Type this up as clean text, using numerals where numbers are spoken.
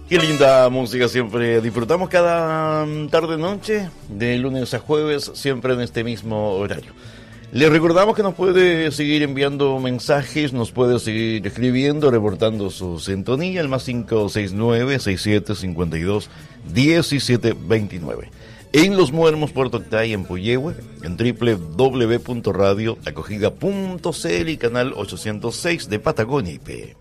Qué linda música siempre disfrutamos cada tarde-noche, de lunes a jueves, siempre en este mismo horario. Les recordamos que nos puede seguir enviando mensajes, nos puede seguir escribiendo, reportando su sintonía, el más 569-6752-1729. En Los Muermos, Puerto Octay, en Puyehue, en www.radioacogida.cl y canal 806 de Patagonia IP.